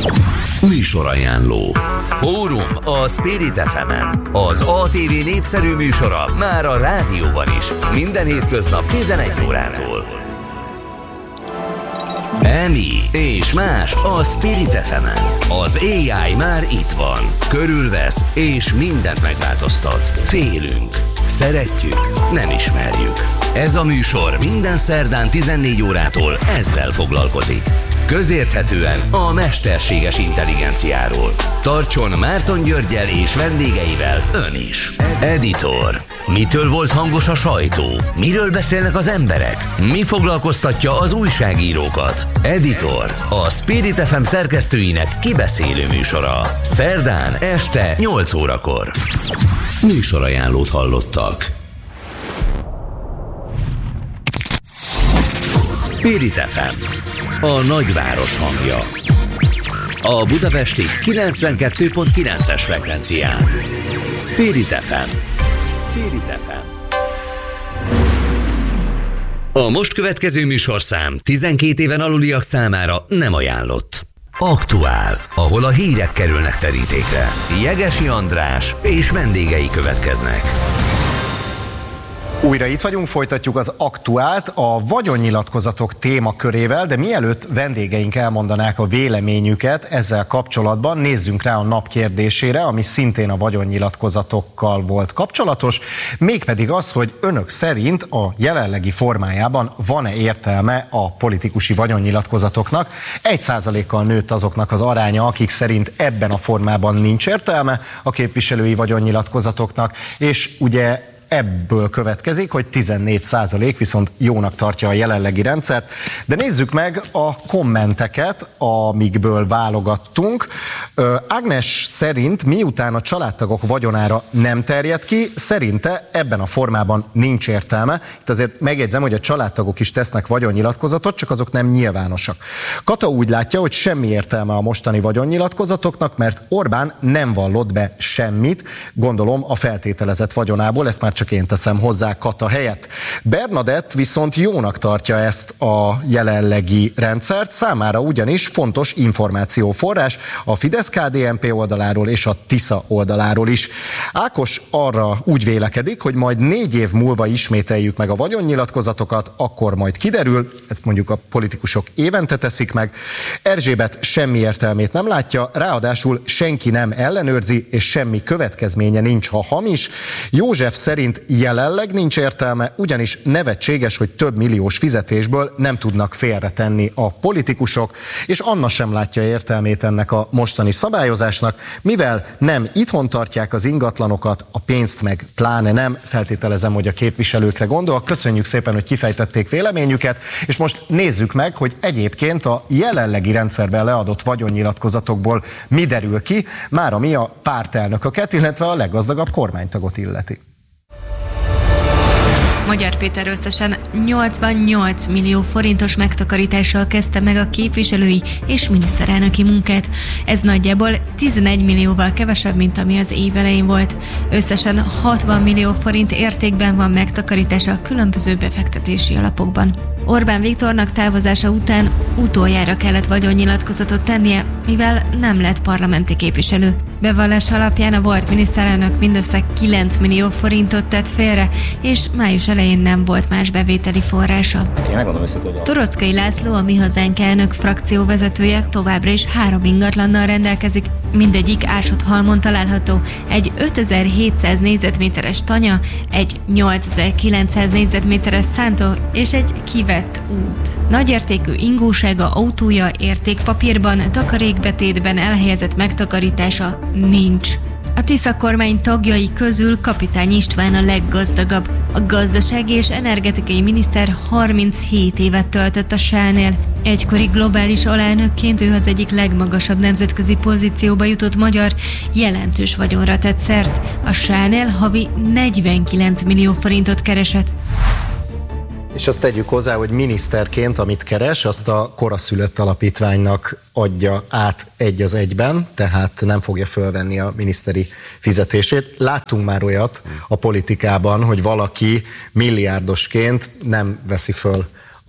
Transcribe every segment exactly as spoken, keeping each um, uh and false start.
Műsorajánló. Fórum a Spirit ef emen. Az á té vé népszerű műsora már a rádióban is. Minden hétköznap tizenegy órától. Emi és más a Spirit ef emen. Az á i már itt van. Körülvesz és mindent megváltoztat. Félünk. Szeretjük, nem ismerjük. Ez a műsor minden szerdán tizennégy órától ezzel foglalkozik. Közérthetően a mesterséges intelligenciáról. Tartson Márton Györggyel és vendégeivel ön is. Editor. Mitől volt hangos a sajtó? Miről beszélnek az emberek? Mi foglalkoztatja az újságírókat? Editor. A Spirit ef em szerkesztőinek kibeszélő műsora. Szerdán este nyolc órakor. Műsorajánlót hallottak. Spirit ef em. A nagyváros hangja. A budapesti kilencvenkettő pont kilences frekvencián. Spirit ef em. Spirit ef em. A most következő műsorszám tizenkét éven aluliak számára nem ajánlott. Aktuál, ahol a hírek kerülnek terítékre. Jegesi András és vendégei következnek. Újra itt vagyunk, folytatjuk az Aktuált a vagyonnyilatkozatok témakörével, de mielőtt vendégeink elmondanák a véleményüket ezzel kapcsolatban, nézzünk rá a nap kérdésére, ami szintén a vagyonnyilatkozatokkal volt kapcsolatos, mégpedig az, hogy önök szerint a jelenlegi formájában van-e értelme a politikusi vagyonnyilatkozatoknak. Egy százalékkal nőtt azoknak az aránya, akik szerint ebben a formában nincs értelme a képviselői vagyonnyilatkozatoknak, és ugye ebből következik, hogy tizennégy százalék viszont jónak tartja a jelenlegi rendszert. De nézzük meg a kommenteket, amikből válogattunk. Ágnes szerint, miután a családtagok vagyonára nem terjed ki, szerinte ebben a formában nincs értelme. Itt azért megjegyzem, hogy a családtagok is tesznek vagyonnyilatkozatot, csak azok nem nyilvánosak. Kata úgy látja, hogy semmi értelme a mostani vagyonnyilatkozatoknak, mert Orbán nem vallott be semmit, gondolom a feltételezett vagyonából, ezt már csak én teszem hozzá Kata helyett. Bernadett viszont jónak tartja ezt a jelenlegi rendszert, számára ugyanis fontos információforrás a Fidesz-ká dé en pé oldaláról és a Tisza oldaláról is. Ákos arra úgy vélekedik, hogy majd négy év múlva ismételjük meg a vagyonnyilatkozatokat, akkor majd kiderül, ezt mondjuk a politikusok évente teszik meg. Erzsébet semmi értelmét nem látja, ráadásul senki nem ellenőrzi, és semmi következménye nincs, ha hamis. József szerint jelenleg nincs értelme, ugyanis nevetséges, hogy több milliós fizetésből nem tudnak félretenni a politikusok, és Anna sem látja értelmét ennek a mostani szabályozásnak, mivel nem itthon tartják az ingatlanokat, a pénzt meg pláne nem, feltételezem, hogy a képviselőkre gondol. Köszönjük szépen, hogy kifejtették véleményüket, és most nézzük meg, hogy egyébként a jelenlegi rendszerben leadott vagyonnyilatkozatokból mi derül ki, már ami a pártelnököket, illetve a leggazdagabb kormánytagot illeti. Magyar Péter összesen nyolcvannyolc millió forintos megtakarítással kezdte meg a képviselői és miniszterelnöki munkát. Ez nagyjából tizenegy millióval kevesebb, mint ami az év elején volt. Összesen hatvan millió forint értékben van megtakarítása a különböző befektetési alapokban. Orbán Viktornak távozása után utoljára kellett vagyonnyilatkozatot tennie, mivel nem lett parlamenti képviselő. Bevallás alapján a volt miniszterelnök mindössze kilenc millió forintot tett félre, és május elején nem volt más bevételi forrása. Torockai László, a Mi Hazánk elnök frakcióvezetője, továbbra is három ingatlannal rendelkezik, mindegyik Ásott-Halmon található, egy ötezer-hétszáz négyzetméteres tanya, egy nyolcezer-kilencszáz négyzetméteres szántó és egy kivett út. Nagyértékű ingósága, autója értékpapírban, takarékbetétben elhelyezett megtakarítása nincs. A Tisza kormány tagjai közül Kapitány István a leggazdagabb. A gazdasági és energetikai miniszter harminchét évet töltött a Shell-nél. Egykori globális alelnökként ő az egyik legmagasabb nemzetközi pozícióba jutott magyar, jelentős vagyonra tett szert. A Shell-nél havi negyvenkilenc millió forintot keresett. És azt tegyük hozzá, hogy miniszterként, amit keres, azt a Koraszülött Alapítványnak adja át egy az egyben, tehát nem fogja fölvenni a miniszteri fizetését. Láttunk már olyat a politikában, hogy valaki milliárdosként nem veszi föl a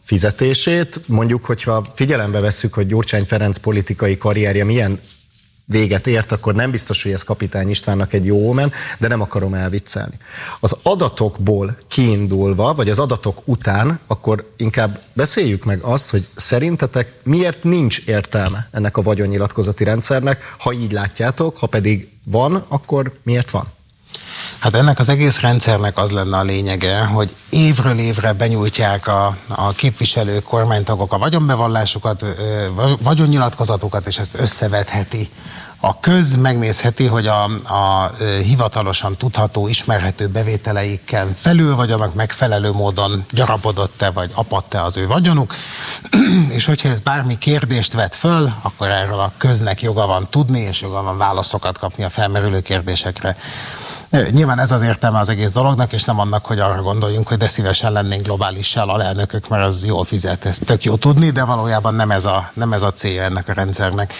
fizetését. Mondjuk, hogyha figyelembe vesszük, hogy Gyurcsány Ferenc politikai karrierje milyen véget ért, akkor nem biztos, hogy ez Kapitány Istvánnak egy jó omen, de nem akarom elviccelni. Az adatokból kiindulva, vagy az adatok után, akkor inkább beszéljük meg azt, hogy szerintetek miért nincs értelme ennek a vagyonnyilatkozati rendszernek, ha így látjátok, ha pedig van, akkor miért van? Hát ennek az egész rendszernek az lenne a lényege, hogy évről évre benyújtják a, a képviselők, kormánytagok a vagyonbevallásukat, vagyonnyilatkozatokat, és ezt összevetheti. A köz megnézheti, hogy a, a hivatalosan tudható, ismerhető bevételeikkel felül vagy annak megfelelő módon gyarapodott-e, vagy apadt-e az ő vagyonuk, és hogyha ez bármi kérdést vet föl, akkor erről a köznek joga van tudni, és joga van válaszokat kapni a felmerülő kérdésekre. Nyilván ez az értelme az egész dolognak, és nem annak, hogy arra gondoljunk, hogy de szívesen lennénk globálissá alelnökök, mert az jól fizet, ezt tök jó tudni, de valójában nem ez a, nem ez a célja ennek a rendszernek.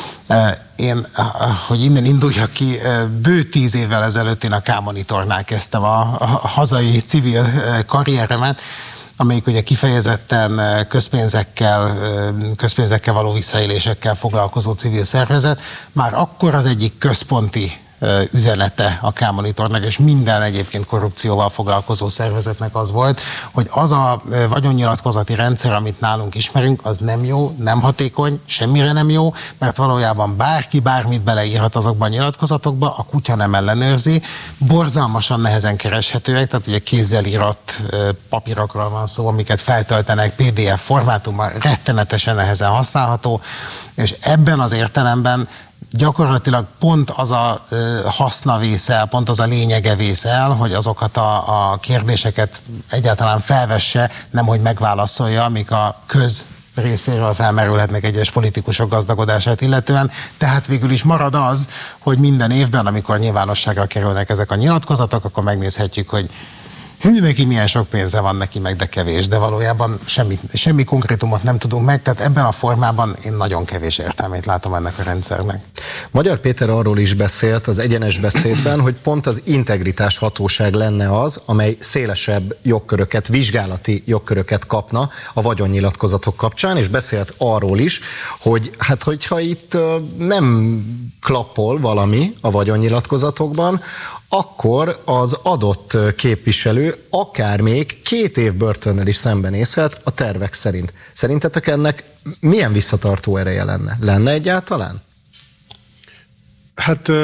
Én, hogy innen induljak ki, bő tíz évvel ezelőtt én a K-Monitornál kezdtem a, a hazai civil karrieremet, amelyik ugye kifejezetten közpénzekkel, közpénzekkel való visszaélésekkel foglalkozó civil szervezet. Már akkor az egyik központi üzenete a K-Monitornak, és minden egyébként korrupcióval foglalkozó szervezetnek az volt, hogy az a vagyonnyilatkozati rendszer, amit nálunk ismerünk, az nem jó, nem hatékony, semmire nem jó, mert valójában bárki bármit beleírhat azokban a nyilatkozatokba, a kutya nem ellenőrzi, borzalmasan nehezen kereshetőek, tehát ugye kézzel írott papírokról van szó, amiket feltöltenek pé dé ef formátumban, rettenetesen nehezen használható, és ebben az értelemben gyakorlatilag pont az a haszna vész el, pont az a lényege vész el, hogy azokat a, a kérdéseket egyáltalán felvesse, nemhogy megválaszolja, amik a köz részéről felmerülhetnek egyes politikusok gazdagodását illetően. Tehát végül is marad az, hogy minden évben, amikor nyilvánosságra kerülnek ezek a nyilatkozatok, akkor megnézhetjük, hogy hogy neki milyen sok pénze van, neki meg de kevés, de valójában semmi, semmi konkrétumot nem tudunk meg, tehát ebben a formában én nagyon kevés értelmét látom ennek a rendszernek. Magyar Péter arról is beszélt az egyenes beszédben, hogy pont az integritás hatóság lenne az, amely szélesebb jogköröket, vizsgálati jogköröket kapna a vagyonnyilatkozatok kapcsán, és beszélt arról is, hogy hát hogyha itt nem klappol valami a vagyonnyilatkozatokban, akkor az adott képviselő akár még két év börtönnel is szembenézhet a tervek szerint. Szerintetek ennek milyen visszatartó ereje lenne? Lenne egyáltalán? Hát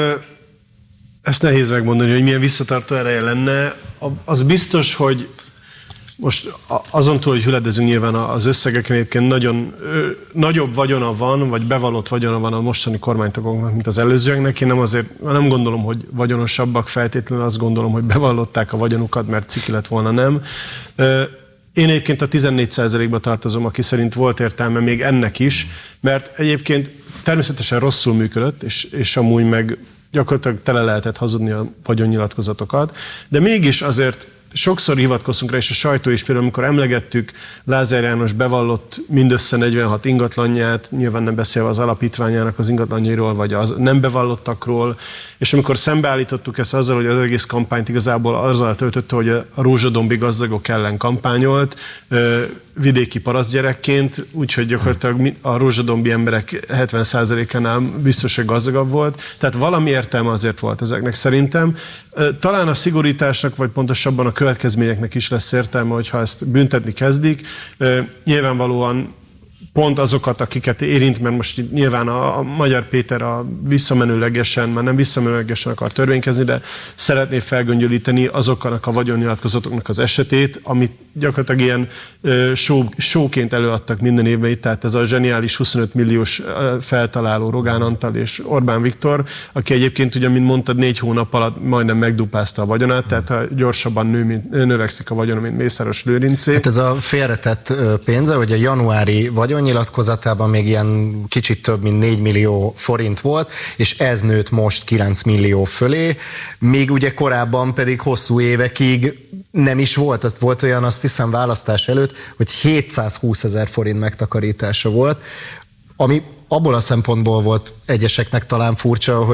ezt nehéz megmondani, hogy milyen visszatartó ereje lenne. Az biztos, hogy most azon túl, hogy hüledezünk nyilván az összegeken, egyébként nagyon ö, nagyobb vagyona van, vagy bevallott vagyona van a mostani kormánytagoknak, mint az előzőeknek. Én nem azért, nem gondolom, hogy vagyonosabbak feltétlenül, azt gondolom, hogy bevallották a vagyonukat, mert ciki lett volna, nem. Ö, én egyébként a tizennégy százalékba tartozom, aki szerint volt értelme még ennek is, mert egyébként természetesen rosszul működött, és, és amúgy meg gyakorlatilag tele lehetett hazudni a vagyonnyilatkozatokat, de mégis azért sokszor hivatkoztunk rá, és a sajtó is például, amikor emlegettük Lázár János bevallott mindössze negyvenhat ingatlanját, nyilván nem beszélve az alapítványának az ingatlanjairól, vagy az nem bevallottakról, és amikor szembeállítottuk ezt azzal, hogy az egész kampányt igazából azzal töltötte, hogy a rózsadombi gazdagok ellen kampányolt, vidéki parasztgyerekként, úgyhogy gyakorlatilag a rózsadombi emberek hetven százalékánál biztos, hogy gazdagabb volt. Tehát valami értelme azért volt ezeknek szerintem. Talán a szigorításnak, vagy pontosabban a következményeknek is lesz értelme, hogyha ezt büntetni kezdik. Nyilvánvalóan pont azokat, akiket érint, mert most nyilván a, a Magyar Péter a visszamenőlegesen, már nem visszamenőlegesen akar törvénykezni, de szeretné felgöngyölíteni azoknak a vagyonnyilatkozatoknak az esetét, amit gyakorlatilag ilyen show, showként előadtak minden évben itt, tehát ez a zseniális huszonöt milliós feltaláló Rogán Antal és Orbán Viktor, aki egyébként ugye, mint mondtad, négy hónap alatt majdnem megdupázta a vagyonát, tehát ha gyorsabban nő, mint, növekszik a vagyona, mint Mészáros Lőrincé. Hát ez a félretett pénze, hogy a januári vagyonnyilatkozatában még ilyen kicsit több, mint négy millió forint volt, és ez nőtt most kilenc millió fölé, még ugye korábban pedig hosszú évekig nem is volt, azt volt olyan, azt hiszem választás előtt, hogy hétszázhúszezer forint megtakarítása volt, ami abból a szempontból volt egyeseknek talán furcsa, hogy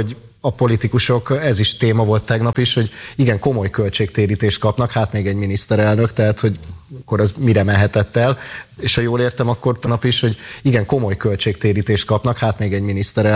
a politikusok, ez is téma volt tegnap is, hogy igen, komoly költségtérítést kapnak, hát még egy miniszterelnök, tehát hogy akkor az mire mehetett el, és ha jól értem, akkor tegnap is, hogy igen, komoly költségtérítést kapnak, hát még egy miniszterelnök,